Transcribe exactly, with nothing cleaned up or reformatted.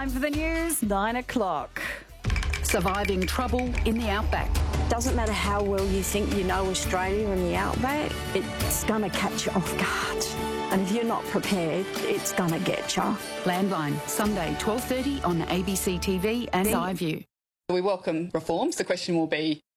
Time for the news, nine o'clock. Surviving trouble in the outback. Doesn't matter how well you think you know Australia and the outback, it's going to catch you off guard. And if you're not prepared, it's going to get you. Landline, Sunday, twelve thirty on A B C T V and iView. We welcome reforms. The question will be,